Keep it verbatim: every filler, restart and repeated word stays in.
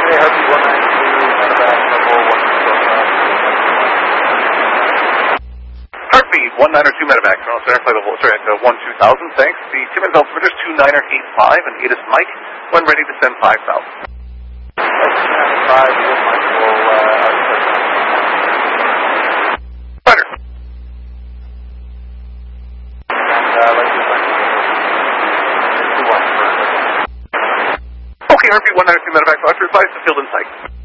Heartbeat one nine two medevac, Toronto Center, flight level, sorry, at uh, one two thousand, thanks. The Timmins altimeter is two nine eight five, and ATIS Mike, when ready to send five thousand. five, Mike will, uh, Roger. and, uh, let's just like, two one. Okay, Heartbeat one nine two medevac, Roger, advise the field in sight.